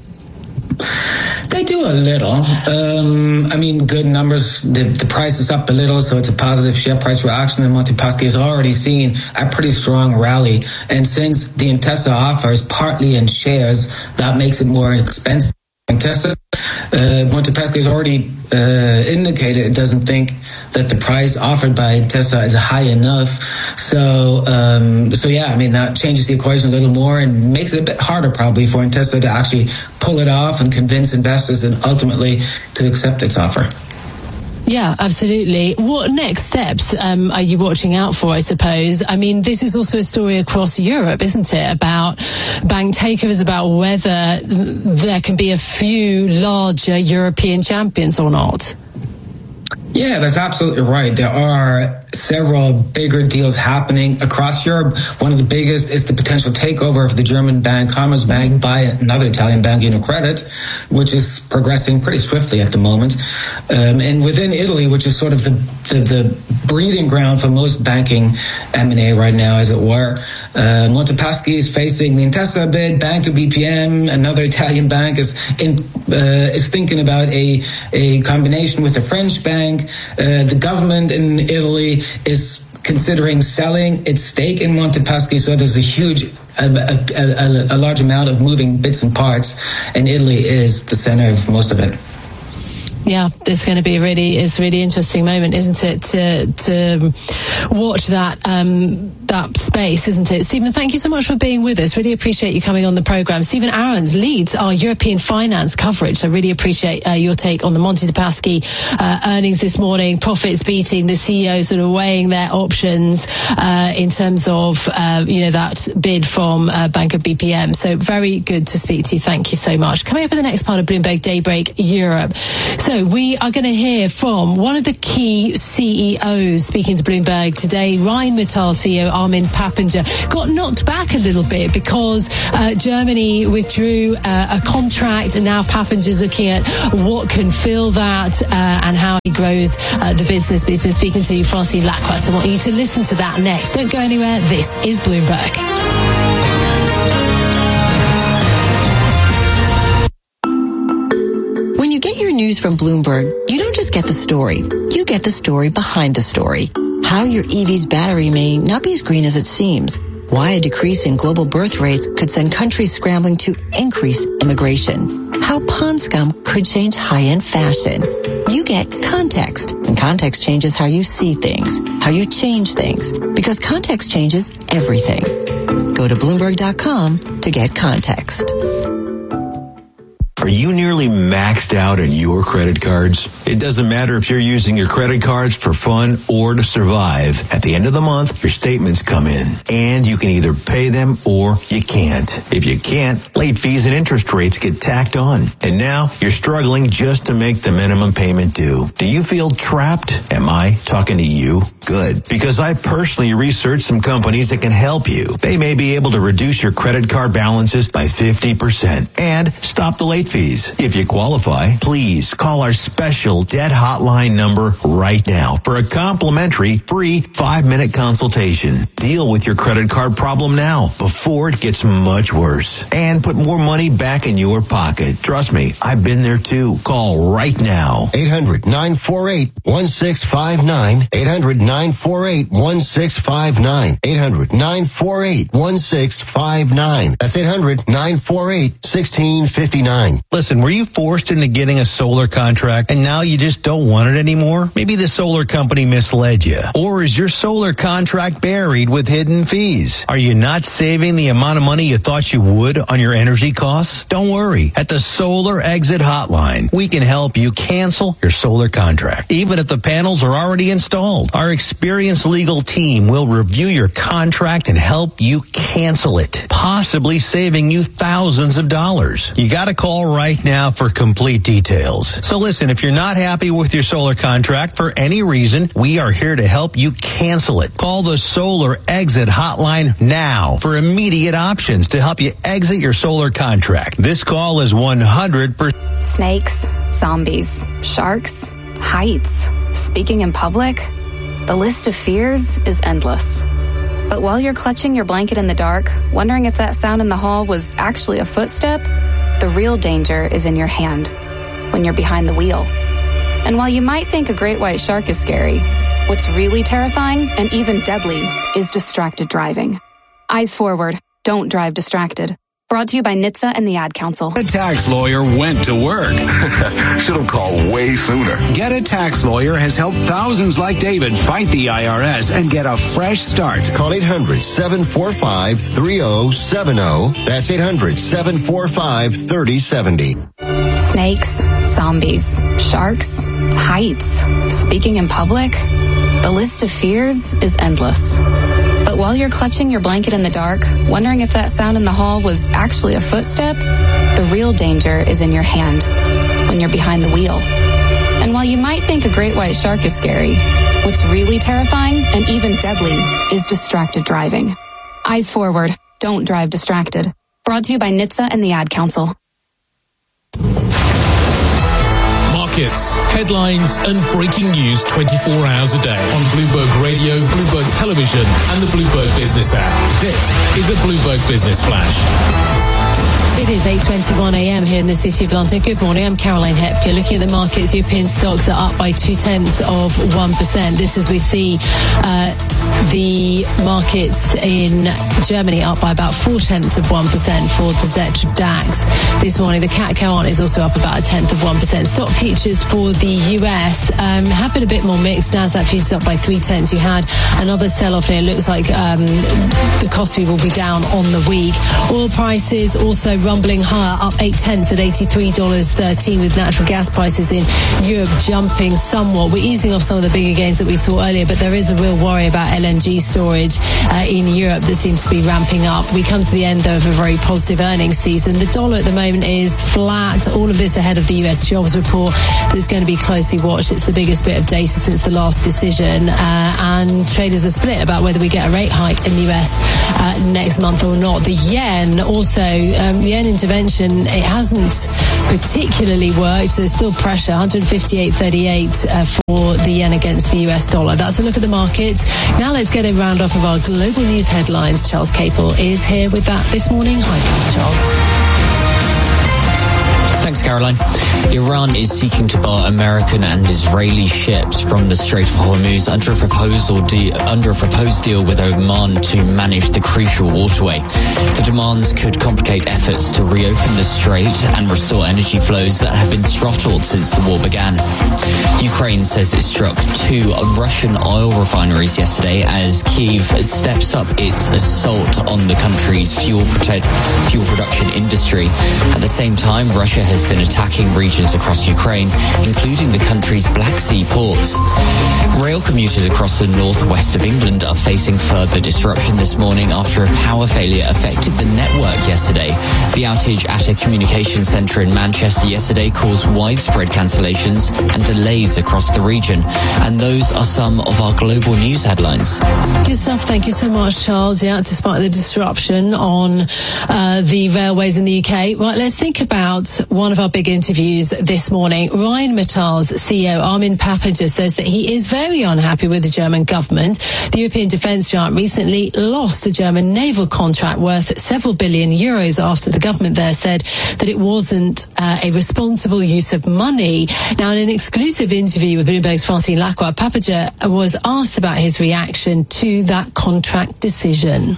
They do a little. Um, I mean, good numbers. The, the price is up a little, so it's a positive share price reaction. And Monte dei Paschi has already seen a pretty strong rally. And since the Intesa offer is partly in shares, that makes it more expensive. Intesa, uh, Monte dei Paschi has already uh, indicated it doesn't think that the price offered by Intesa is high enough. So, um, so yeah, I mean, that changes the equation a little more and makes it a bit harder probably for Intesa to actually pull it off and convince investors and ultimately to accept its offer. Yeah, absolutely. What next steps um, are you watching out for, I suppose? I mean, this is also a story across Europe, isn't it, about bank takeovers, about whether there can be a few larger European champions or not. Yeah, that's absolutely right. There are several bigger deals happening across Europe. One of the biggest is the potential takeover of the German bank Commerzbank by another Italian bank, UniCredit, which is progressing pretty swiftly at the moment. Um, and within Italy, which is sort of the, the, the breeding ground for most banking M and A right now, as it were, uh, Monte dei Paschi is facing the Intesa bid. Banco B P M, another Italian bank, is in, uh, is thinking about a, a combination with a French bank. Uh, the government in Italy is considering selling its stake in Monte dei Paschi, so there's a huge, a, a, a, a large amount of moving bits and parts, and Italy is the center of most of it. yeah, it's going to be really, it's a really interesting moment, isn't it, to to watch that um, that space, isn't it? Stephen, thank you so much for being with us. Really appreciate you coming on the programme. Stephen Aarons leads our European finance coverage. I really appreciate uh, your take on the Monte dei Paschi uh, earnings this morning, profits beating, the C E O sort of weighing their options uh, in terms of, uh, you know, that bid from uh, Banco B P M. So very good to speak to you. Thank you so much. Coming up in the next part of Bloomberg Daybreak Europe. So we are going to hear from one of the key C E Os speaking to Bloomberg today. Rheinmetall C E O Armin Papperger got knocked back a little bit because uh, Germany withdrew uh, a contract, and now Pappenger's looking at what can fill that uh, and how he grows uh, the business. But he's been speaking to Francine Lacqua, so I want you to listen to that next. Don't go anywhere. This is Bloomberg. When you get your news from Bloomberg, you don't just get the story. You get the story behind the story. How your E V's battery may not be as green as it seems. Why a decrease in global birth rates could send countries scrambling to increase immigration. How pond scum could change high-end fashion. You get context, and context changes how you see things, how you change things, because context changes everything. Go to Bloomberg dot com to get context. Are you nearly maxed out on your credit cards? It doesn't matter if you're using your credit cards for fun or to survive. At the end of the month, your statements come in, and you can either pay them or you can't. If you can't, late fees and interest rates get tacked on. And now you're struggling just to make the minimum payment due. Do you feel trapped? Am I talking to you? Good. Because I personally researched some companies that can help you. They may be able to reduce your credit card balances by fifty percent and stop the late fees. If you qualify, please call our special debt hotline number right now for a complimentary free five-minute consultation. Deal with your credit card problem now before it gets much worse and put more money back in your pocket. Trust me, I've been there too. Call right now. eight hundred nine four eight one six five nine. eight hundred nine four eight one six five nine. eight hundred nine four eight one six five nine. That's eight hundred nine four eight one six five nine. Listen, were you forced into getting a solar contract and now you just don't want it anymore? Maybe the solar company misled you. Or is your solar contract buried with hidden fees? Are you not saving the amount of money you thought you would on your energy costs? Don't worry. At the Solar Exit Hotline, we can help you cancel your solar contract, even if the panels are already installed. Our experienced legal team will review your contract and help you cancel it, possibly saving you thousands of dollars. You got to call right now for complete details. So listen, if you're not happy with your solar contract for any reason, we are here to help you cancel it. Call the Solar Exit Hotline now for immediate options to help you exit your solar contract. This call is one hundred percent. Snakes, zombies, sharks, heights, speaking in public. The list of fears is endless. But while you're clutching your blanket in the dark, wondering if that sound in the hall was actually a footstep, the real danger is in your hand, when you're behind the wheel. And while you might think a great white shark is scary, what's really terrifying and even deadly is distracted driving. Eyes forward, don't drive distracted. Brought to you by N H T S A and the Ad Council. A tax lawyer went to work. Should have called way sooner. Get a Tax Lawyer has helped thousands like David fight the I R S and get a fresh start. Call eight hundred seven four five three oh seven oh. That's eight hundred seven four five three oh seven oh. Snakes, zombies, sharks, heights, speaking in public. The list of fears is endless. But while you're clutching your blanket in the dark, wondering if that sound in the hall was actually a footstep, the real danger is in your hand, when you're behind the wheel. And while you might think a great white shark is scary, what's really terrifying and even deadly is distracted driving. Eyes forward, don't drive distracted. Brought to you by N H T S A and the Ad Council. Markets, headlines, and breaking news twenty-four hours a day on Bloomberg Radio, Bloomberg Television, and the Bloomberg Business app. This is a Bloomberg Business Flash. It is eight twenty-one a m here in the City of London. Good morning, I'm Caroline Hepker. Looking at the markets, European stocks are up by two-tenths of one percent. This as we see uh, the markets in Germany up by about four-tenths of one percent for the Z E T DAX. This morning, the C A C is also up about a tenth of one percent. Stock futures for the U S um, have been a bit more mixed. Nasdaq futures up by three-tenths. You had another sell-off here. It looks like um, the Kospi will be down on the week. Oil prices also rumbling higher, up eight-tenths at eighty-three dollars and thirteen cents, with natural gas prices in Europe jumping somewhat. We're easing off some of the bigger gains that we saw earlier, but there is a real worry about L N G storage uh, in Europe that seems to be ramping up. We come to the end of a very positive earnings season. The dollar at the moment is flat. All of this ahead of the U S jobs report that's going to be closely watched. It's the biggest bit of data since the last decision, uh, and traders are split about whether we get a rate hike in the U S uh, next month or not. The yen also, um, the yen intervention, it hasn't particularly worked. There's still pressure, one fifty-eight thirty-eight uh, for the yen against the U S dollar. That's a look at the markets. Now let's get a round off of our global news headlines. Charles Capel is here with that this morning. Hi, Charles. Thanks, Caroline. Iran is seeking to bar American and Israeli ships from the Strait of Hormuz under a proposal de- under a proposed deal with Oman to manage the crucial waterway. The demands could complicate efforts to reopen the strait and restore energy flows that have been throttled since the war began. Ukraine says it struck two Russian oil refineries yesterday as Kyiv steps up its assault on the country's fuel, prote- fuel production industry. At the same time, Russia has been attacking regions across Ukraine, including the country's Black Sea ports. Rail commuters across the northwest of England are facing further disruption this morning after a power failure affected the network yesterday. The outage at a communication centre in Manchester yesterday caused widespread cancellations and delays across the region. And those are some of our global news headlines. Good stuff. Thank you so much, Charles. Yeah, despite the disruption on uh, the railways in the U K. Right, let's think about one of our big interviews this morning. Rheinmetall's C E O Armin Papperger says that he is very unhappy with the German government. The European defence giant recently lost a German naval contract worth several billion euros after the government there said that it wasn't uh, a responsible use of money. Now, in an exclusive interview with Bloomberg's Francine Lacroix, Papperger was asked about his reaction to that contract decision.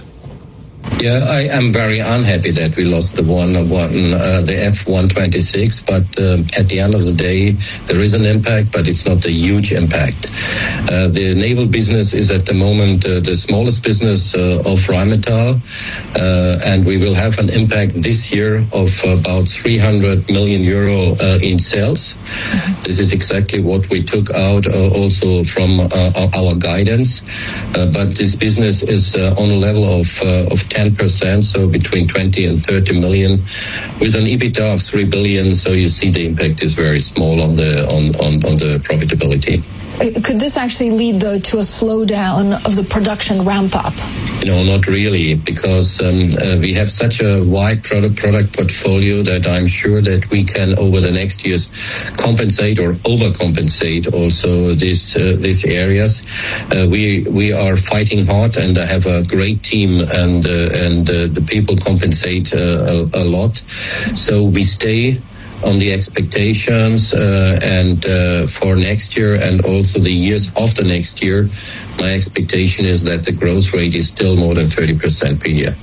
Yeah, I am very unhappy that we lost the one, one uh, the F one twenty-six, but uh, at the end of the day, there is an impact, but it's not a huge impact. Uh, the naval business is at the moment uh, the smallest business uh, of Rheinmetall, uh, and we will have an impact this year of about three hundred million euro uh, in sales. Mm-hmm. This is exactly what we took out uh, also from uh, our guidance, uh, but this business is uh, on a level of uh, of ten percent, so between twenty and thirty million, with an EBITDA of three billion. So you see the impact is very small on the on, on, on the profitability. Could this actually lead, though, to a slowdown of the production ramp-up? No, not really, because um, uh, we have such a wide product product portfolio that I'm sure that we can, over the next years, compensate or overcompensate also these uh, these areas. Uh, we we are fighting hard, and I have a great team, and uh, and uh, the people compensate uh, a, a lot. So we stay on the expectations uh, and uh, for next year and also the years after next year, my expectation is that the growth rate is still more than thirty percent per year.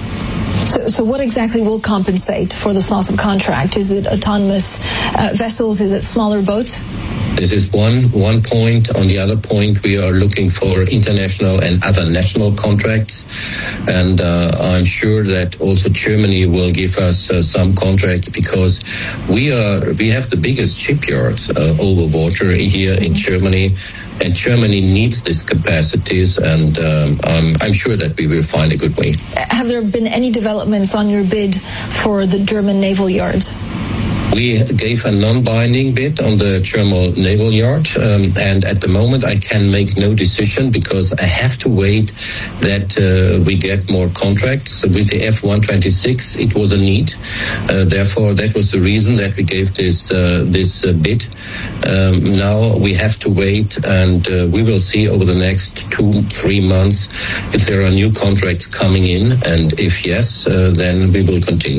So, so what exactly will compensate for this loss of contract? Is it autonomous uh, vessels? Is it smaller boats? This is one one point. On the other point, we are looking for international and other national contracts, and uh, I'm sure that also Germany will give us uh, some contracts, because we are we have the biggest shipyards uh, over water here in Germany, and Germany needs these capacities, and um, I'm, I'm sure that we will find a good way. Have there been any developments on your bid for the German naval yards? We gave a non-binding bid on the German Naval Yard, um, and at the moment I can make no decision because I have to wait that uh, we get more contracts. With the F one twenty-six, it was a need. Uh, therefore, that was the reason that we gave this uh, this uh, bid. Um, now we have to wait, and uh, we will see over the next two, three months if there are new contracts coming in, and if yes, uh, then we will continue.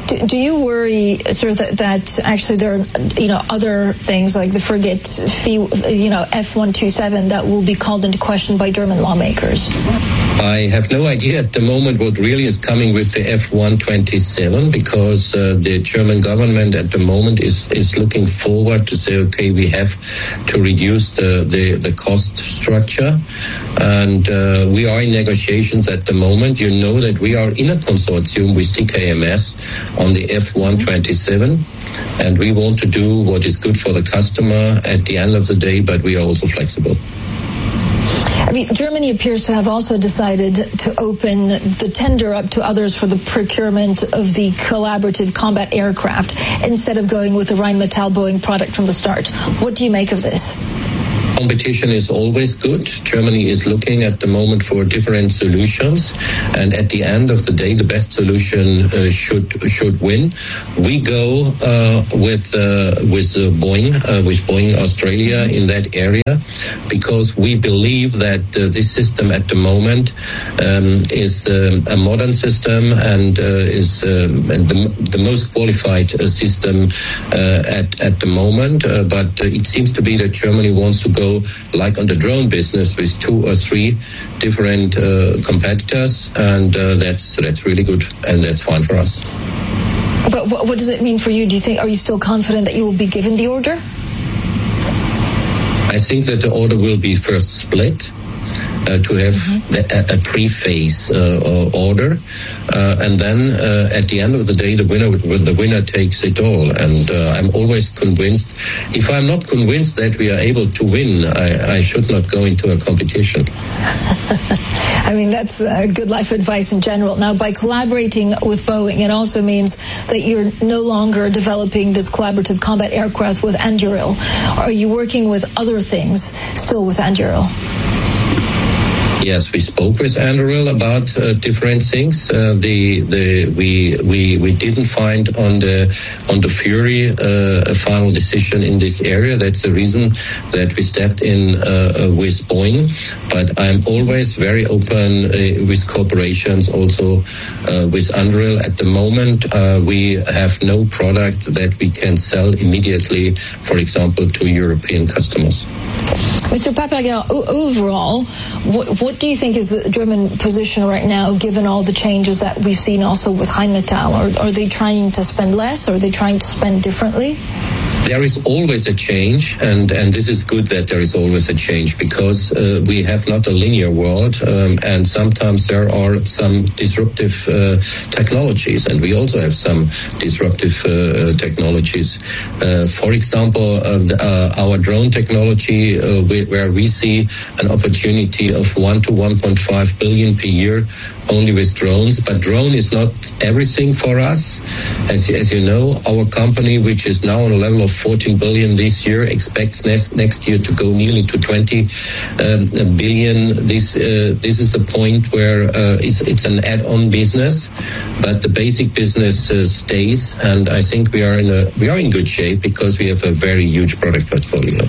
Do, do you worry, sir, that, that actually there are, you know, other things like the frigate, you know, F one twenty-seven that will be called into question by German lawmakers? I have no idea at the moment what really is coming with the F one twenty-seven, because uh, the German government at the moment is, is looking forward to say, okay, we have to reduce the, the, the cost structure. And uh, we are in negotiations at the moment. You know that we are in a consortium with T K M S on the F one twenty-seven. And we want to do what is good for the customer at the end of the day, but we are also flexible. I mean, Germany appears to have also decided to open the tender up to others for the procurement of the collaborative combat aircraft instead of going with the Rheinmetall Boeing product from the start. What do you make of this? Competition is always good. Germany is looking at the moment for different solutions, and at the end of the day, the best solution uh, should should win. We go uh, with uh, with uh, Boeing, uh, with Boeing Australia in that area, because we believe that uh, this system at the moment um, is um, a modern system and uh, is um, the, the most qualified uh, system uh, at at the moment. Uh, but uh, it seems to be that Germany wants to go like on the drone business with two or three different uh, competitors, and uh, that's that's really good, and that's fine for us. But what, what does it mean for you? Do you think, are you still confident that you will be given the order? I think that the order will be first split. Uh, to have mm-hmm. a, a pre-phase uh, order, uh, and then uh, at the end of the day, the winner the winner takes it all. And uh, I'm always convinced. If I'm not convinced that we are able to win, I, I should not go into a competition. I mean, that's uh, good life advice in general. Now, by collaborating with Boeing, it also means that you're no longer developing this collaborative combat aircraft with Anduril. Are you working with other things still with Anduril? Yes, we spoke with Anduril about uh, different things. Uh, the the we we we didn't find on the on the Fury uh, a final decision in this area. That's the reason that we stepped in uh, with Boeing. But I'm always very open uh, with corporations, also uh, with Anduril. At the moment, uh, we have no product that we can sell immediately, for example, to European customers. Mister Papager, overall, what, what do you think is the German position right now, given all the changes that we've seen also with Rheinmetall? Are, are they trying to spend less? Or are they trying to spend differently? There is always a change, and, and this is good that there is always a change, because uh, we have not a linear world, um, and sometimes there are some disruptive uh, technologies, and we also have some disruptive uh, technologies. Uh, for example, uh, the, uh, our drone technology, uh, we, where we see an opportunity of one to one point five billion per year only with drones, but drone is not everything for us. As, as you know, our company, which is now on a level of fourteen billion this year, expects next next year to go nearly to twenty um, billion. This uh, this is a point where uh, it's, it's an add-on business, but the basic business uh, stays, and I think we are in a we are in good shape because we have a very huge product portfolio.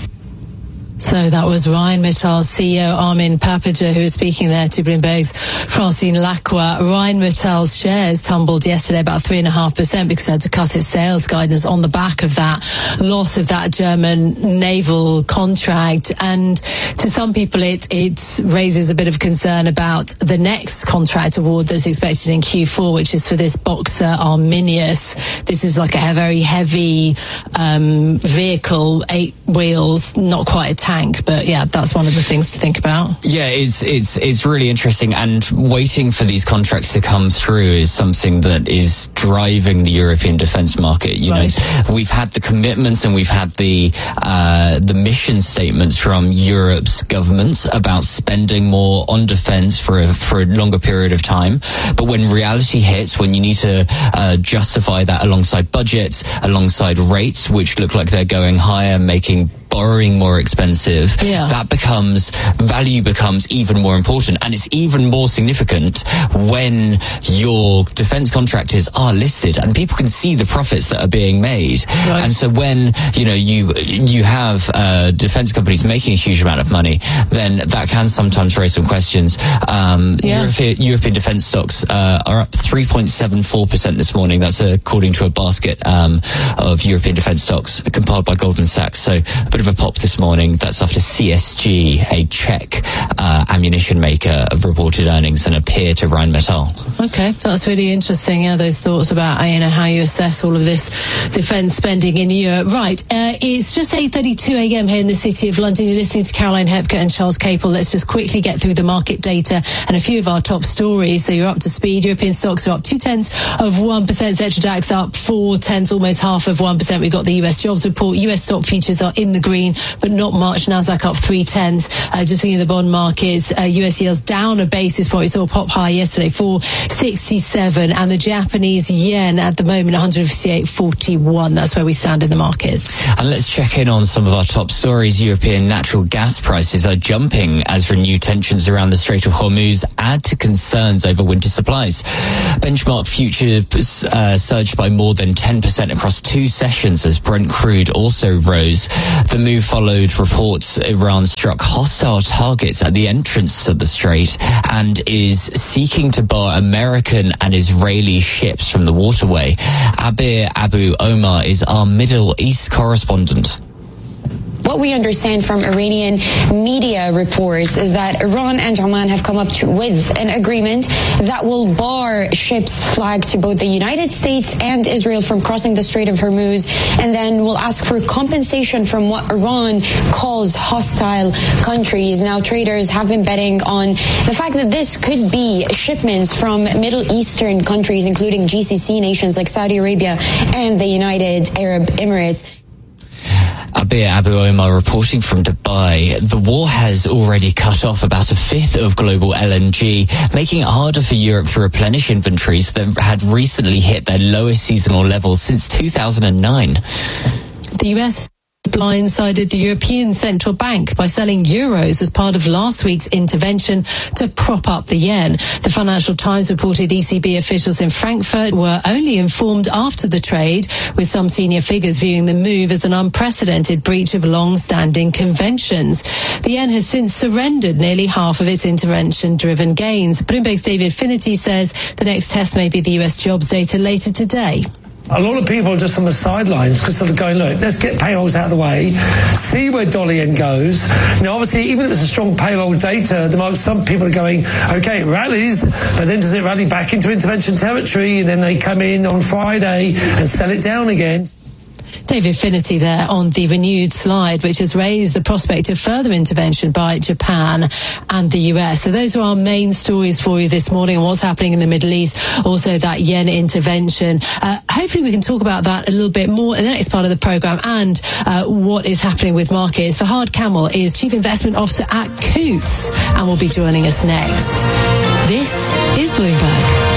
So that was Rheinmetall's C E O Armin Papager, who was speaking there to Bloomberg's Francine Lacqua. Rheinmetall's shares tumbled yesterday about three and a half percent because it had to cut its sales guidance on the back of that loss of that German naval contract. And to some people, it it raises a bit of concern about the next contract award that's expected in Q four, which is for this Boxer Arminius. This is like a very heavy um, vehicle, eight wheels, not quite a tank, but yeah, that's one of the things to think about. Yeah, it's it's it's really interesting, and waiting for these contracts to come through is something that is driving the European defence market. You right. know, we've had the commitments and we've had the uh, the mission statements from Europe's governments about spending more on defence for a, for a longer period of time. But when reality hits, when you need to uh, justify that alongside budgets, alongside rates, which look like they're going higher, making borrowing more expensive, yeah. that becomes, value becomes even more important. And it's even more significant when your defense contractors are listed and people can see the profits that are being made. Right. And so when, you know, you, you have, uh, defense companies making a huge amount of money, then that can sometimes raise some questions. Um, yeah. European, European defense stocks, uh, are up three point seven four percent this morning. That's according to a basket, um, of European defense stocks compiled by Goldman Sachs. So a bit of a pop this morning. That's after C S G, a Czech, uh, ammunition maker, have reported earnings and appear to Rheinmetall. Okay, that's really interesting. Yeah, those thoughts about, you know, how you assess all of this defence spending in Europe. Right, uh, it's just eight thirty-two a.m. here in the City of London. You're listening to Caroline Hepker and Charles Capel. Let's just quickly get through the market data and a few of our top stories so you're up to speed. European stocks are up two tenths of one percent. Xetra DAX up four tenths, almost half of one percent. We've got the U S jobs report. U S stock futures are in the green, but not much. Nasdaq up three tenths. Uh, just looking at the bond markets, uh, U S yields down a basis point. We saw a pop high yesterday, four sixty-seven, and the Japanese yen at the moment one fifty-eight forty-one. That's where we stand in the markets. And let's check in on some of our top stories. European natural gas prices are jumping as renewed tensions around the Strait of Hormuz add to concerns over winter supplies. Benchmark futures uh, surged by more than ten percent across two sessions as Brent crude also rose. The move followed reports Iran struck hostile targets at the entrance to the strait and is seeking to bar American and Israeli ships from the waterway. Abir Abu Omar is our Middle East correspondent. What we understand from Iranian media reports is that Iran and Oman have come up to, with an agreement that will bar ships flagged to both the United States and Israel from crossing the Strait of Hormuz, and then will ask for compensation from what Iran calls hostile countries. Now, traders have been betting on the fact that this could be shipments from Middle Eastern countries, including G C C nations like Saudi Arabia and the United Arab Emirates. Abir Abu Omar reporting from Dubai. The war has already cut off about a fifth of global L N G, making it harder for Europe to replenish inventories that had recently hit their lowest seasonal levels since two thousand nine. The U S blindsided the European Central Bank by selling euros as part of last week's intervention to prop up the yen. The Financial Times reported E C B officials in Frankfurt were only informed after the trade, with some senior figures viewing the move as an unprecedented breach of long-standing conventions. The yen has since surrendered nearly half of its intervention-driven gains. Bloomberg's David Finnerty says the next test may be the U S jobs data later today. A lot of people are just on the sidelines because they're going, look, let's get payrolls out of the way, see where dollar yen goes. Now, obviously, even if it's a strong payroll data, the market, some people are going, okay, it rallies, but then does it rally back into intervention territory? And then they come in on Friday and sell it down again. David Finnerty there on the renewed slide, which has raised the prospect of further intervention by Japan and the U S. So those are our main stories for you this morning, and what's happening in the Middle East. Also that yen intervention. Uh, hopefully we can talk about that a little bit more in the next part of the programme, and uh, what is happening with markets. Fahad Kamel is Chief Investment Officer at Coutts and will be joining us next. This is Bloomberg.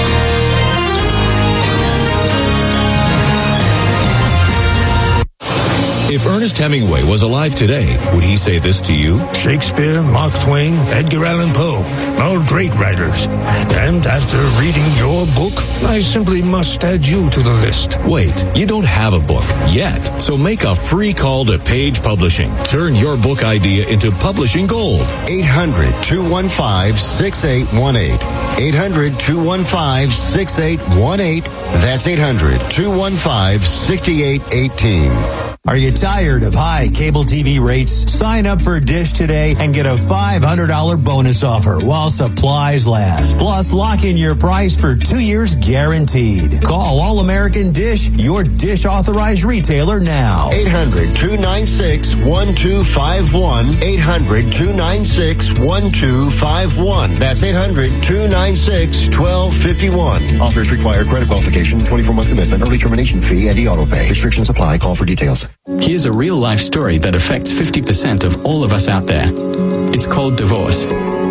If Ernest Hemingway was alive today, would he say this to you? Shakespeare, Mark Twain, Edgar Allan Poe, all great writers. And after reading your book, I simply must add you to the list. Wait, you don't have a book yet, so make a free call to Page Publishing. Turn your book idea into publishing gold. eight hundred, two one five, six eight one eight. eight hundred, two one five, six eight one eight. That's eight hundred, two one five, six eight one eight. Are you tired of high cable T V rates? Sign up for Dish today and get a five hundred dollars bonus offer while supplies last. Plus, lock in your price for two years guaranteed. Call All American Dish, your Dish authorized retailer now. eight hundred, two nine six, one two five one. eight hundred, two nine six, one two five one. That's eight hundred, two nine six, one two five one. Offers require credit qualification, twenty-four month commitment, early termination fee, and e-auto pay. Restrictions apply. Call for details. Here's a real-life story that affects fifty percent of all of us out there. It's called divorce.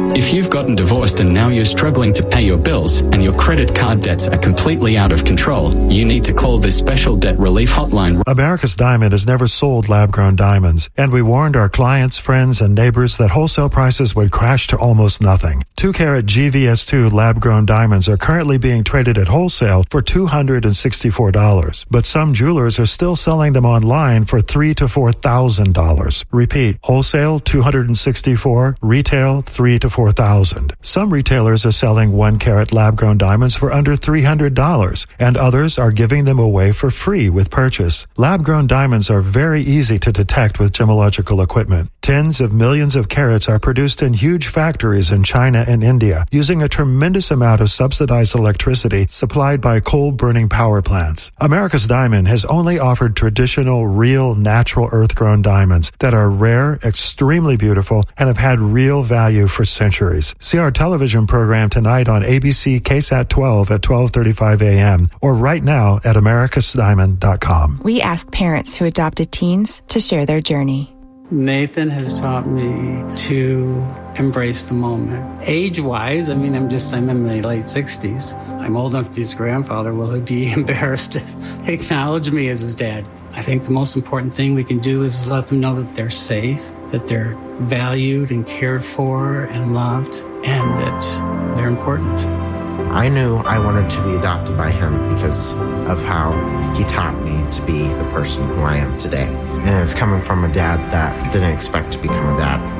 If you've gotten divorced and now you're struggling to pay your bills and your credit card debts are completely out of control, you need to call this special debt relief hotline. America's Diamond has never sold lab-grown diamonds, and we warned our clients, friends, and neighbors that wholesale prices would crash to almost nothing. two carat G V S two lab-grown diamonds are currently being traded at wholesale for two hundred sixty-four dollars, but some jewelers are still selling them online for three thousand to four thousand dollars. Repeat, wholesale two hundred sixty-four dollars, retail three thousand to four thousand dollars. Some retailers are selling one carat lab-grown diamonds for under three hundred dollars, and others are giving them away for free with purchase. Lab-grown diamonds are very easy to detect with gemological equipment. Tens of millions of carats are produced in huge factories in China and India, using a tremendous amount of subsidized electricity supplied by coal-burning power plants. America's Diamond has only offered traditional, real, natural earth-grown diamonds that are rare, extremely beautiful, and have had real value for centuries. See our television program tonight on A B C K S A T twelve at twelve thirty-five a.m. or right now at americas diamond dot com. We asked parents who adopted teens to share their journey. Nathan has taught me to embrace the moment. Age-wise, I mean, I'm just, I'm in my late sixties. I'm old enough to be his grandfather. Will he be embarrassed to acknowledge me as his dad? I think the most important thing we can do is let them know that they're safe, that they're valued and cared for and loved, and that they're important. I knew I wanted to be adopted by him because of how he taught me to be the person who I am today. And it's coming from a dad that didn't expect to become a dad.